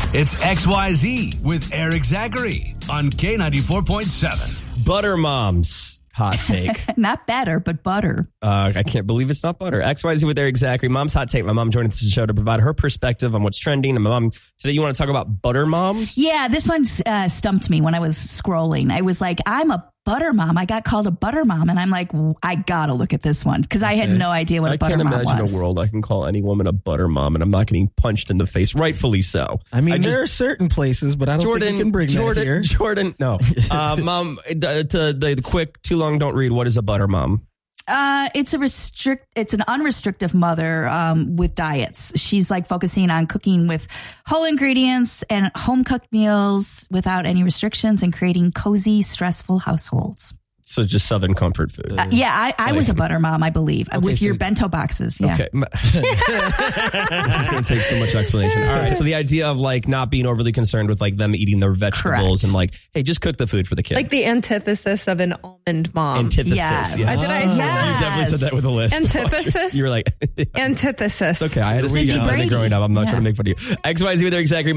It's XYZ with Eric Zachary on K94.7. Butter moms. Hot take. Not better, but butter. I can't believe it's not butter. XYZ with Eric Zachary. Mom's hot take. My mom joined us the show to provide her perspective on what's trending. And my mom, today you want to talk about butter moms? Yeah, this one stumped me when I was scrolling. I was like, I'm a butter mom. I got called a butter mom. And I'm like, I got to look at this one because I had no idea what a butter mom was. I can't imagine a world I can call any woman a butter mom and I'm not getting punched in the face, rightfully so. I mean, there are certain places, but I don't think you can bring that here. Jordan, no. Mom, the quick, too long, don't read. What is a butter mom? It's an unrestricted mother with diets. She's like focusing on cooking with whole ingredients and home cooked meals without any restrictions and creating cozy, stressful households. So just Southern comfort food. I was a butter mom, I believe, with your bento boxes. Yeah. Okay. This is going to take so much explanation. All right. So the idea of like not being overly concerned with like them eating their vegetables and like, hey, just cook the food for the kid. Like the antithesis of an almond mom. Antithesis. Yes. Yes. Did I say that? You definitely said that with a list. Antithesis? You were like... Antithesis. Okay. I had to see growing up. I'm not trying to make fun of you. XYZ with Eric Zachary.